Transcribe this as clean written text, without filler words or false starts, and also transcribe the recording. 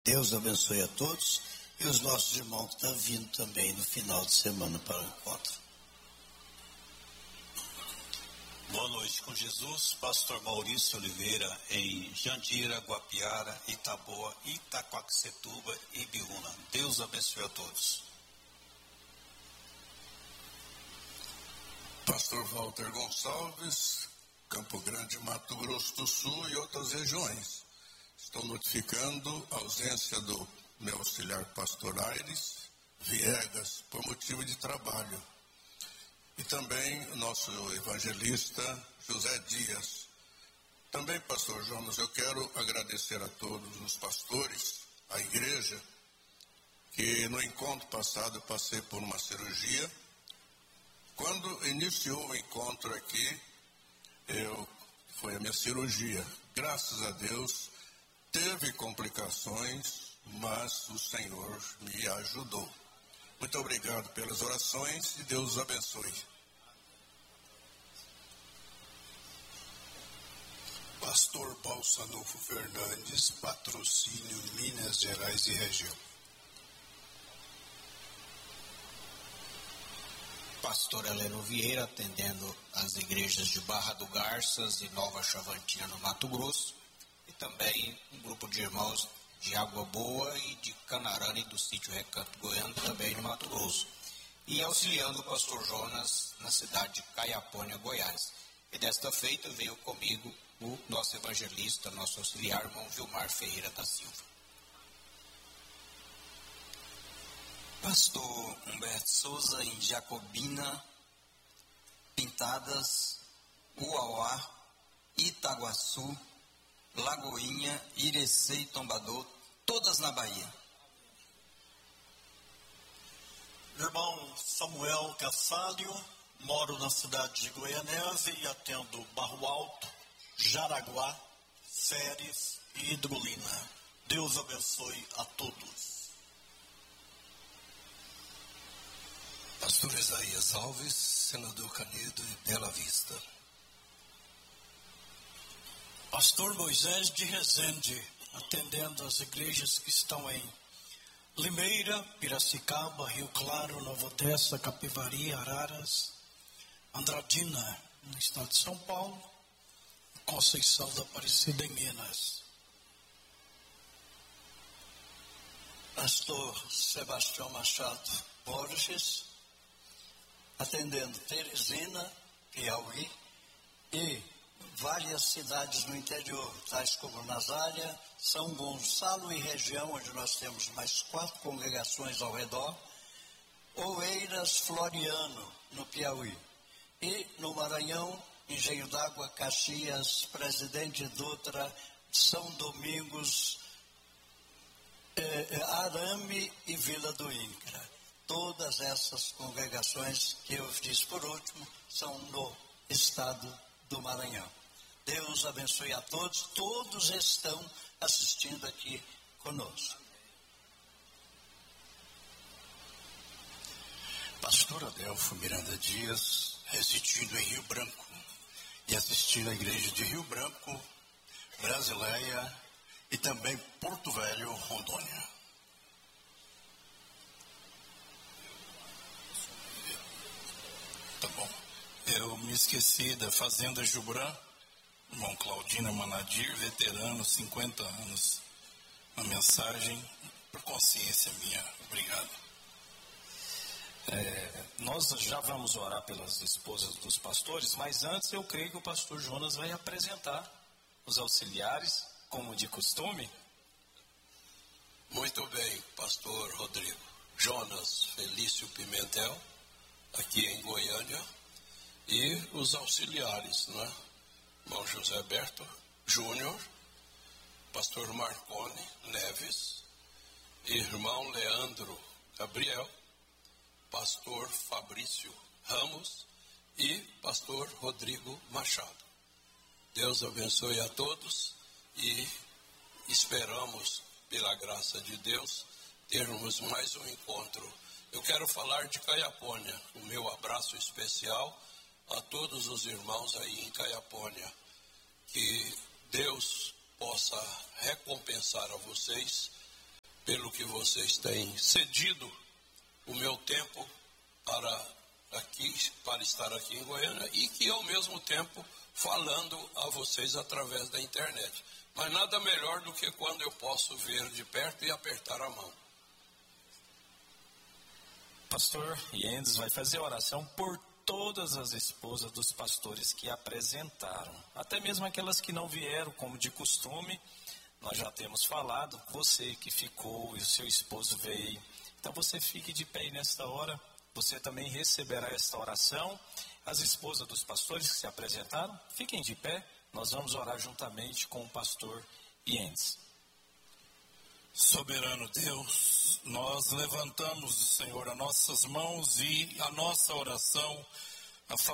Deus abençoe a todos e os nossos irmãos que estão vindo também no final de semana para o encontro. Boa noite com Jesus, pastor Maurício Oliveira, em Jandira, Guapiara, Itaboa, Itaquaquecetuba e Biúna. Deus abençoe a todos. Pastor Walter Gonçalves, Campo Grande, Mato Grosso do Sul e outras regiões. Estou notificando a ausência do meu auxiliar pastor Aires Viegas por motivo de trabalho. E também o nosso evangelista José Dias. Também, pastor Jonas, eu quero agradecer a todos os pastores, a igreja, que no encontro passado eu passei por uma cirurgia. Quando iniciou o encontro aqui, foi a minha cirurgia. Graças a Deus, teve complicações, mas o Senhor me ajudou. Muito obrigado pelas orações e Deus os abençoe. Pastor Paulo Sanufo Fernandes, Patrocínio, Minas Gerais e região. Pastor Heleno Vieira, atendendo as igrejas de Barra do Garças e Nova Chavantina, no Mato Grosso, e também um grupo de irmãos de Água Boa e de Canarana e do sítio Recanto Goiano, também no Mato Grosso. E auxiliando o pastor Jonas na cidade de Caiapônia, Goiás. E desta feita veio comigo o nosso evangelista, nosso auxiliar, irmão Vilmar Ferreira da Silva. Pastor Humberto Souza, em Jacobina, Pintadas, Uauá, Itaguaçu, Lagoinha, Irecê e Tombador, todas na Bahia. Irmão Samuel Cassalho, moro na cidade de Goianésia e atendo Barro Alto, Jaraguá, Séries e Hidrolina. Deus abençoe a todos. Pastor Isaías Alves, Senador Canedo e Bela Vista. Pastor Moisés de Resende, atendendo as igrejas que estão em Limeira, Piracicaba, Rio Claro, Nova Odessa, Capivari, Araras, Andradina, no estado de São Paulo, Conceição da Aparecida, em Minas. Pastor Sebastião Machado Borges, atendendo Teresina, Piauí e várias cidades no interior, tais como Nazária, São Gonçalo e região, onde nós temos mais 4 congregações ao redor, Oeiras, Floriano, no Piauí, e no Maranhão, Engenho d'Água, Caxias, Presidente Dutra, São Domingos, Arame e Vila do Incra. Todas essas congregações que eu disse por último são no estado do Maranhão. Deus abençoe a todos, todos estão assistindo aqui conosco. Pastor Adelfo Miranda Dias, residindo em Rio Branco e assistindo à igreja de Rio Branco, Brasileia e também Porto Velho, Rondônia. Tá bom. Eu me esqueci da Fazenda Jubran, irmão Claudina Manadir, veterano, 50 anos. Uma mensagem por consciência minha. Obrigado. Nós já vamos orar pelas esposas dos pastores, mas antes eu creio que o pastor Jonas vai apresentar os auxiliares, como de costume. Muito bem, pastor Rodrigo. Jonas Felício Pimentel, aqui em Goiânia, e os auxiliares, né? Irmão José Alberto Júnior, pastor Marcone Neves, irmão Leandro Gabriel, pastor Fabrício Ramos e pastor Rodrigo Machado. Deus abençoe a todos e esperamos, pela graça de Deus, termos mais um encontro. Eu quero falar de Caiapônia, o meu abraço especial a todos os irmãos aí em Caiapônia. Que Deus possa recompensar a vocês pelo que vocês têm cedido o meu tempo para estar aqui em Goiânia e que ao mesmo tempo falando a vocês através da internet. Mas nada melhor do que quando eu posso ver de perto e apertar a mão. Pastor Yendes vai fazer oração por todas as esposas dos pastores que apresentaram, até mesmo aquelas que não vieram, como de costume. Nós já temos falado, você que ficou e o seu esposo veio. Então você fique de pé aí nesta hora, você também receberá esta oração. As esposas dos pastores que se apresentaram, fiquem de pé, nós vamos orar juntamente com o pastor Yendes. Soberano Deus, nós levantamos, Senhor, as nossas mãos e a nossa oração a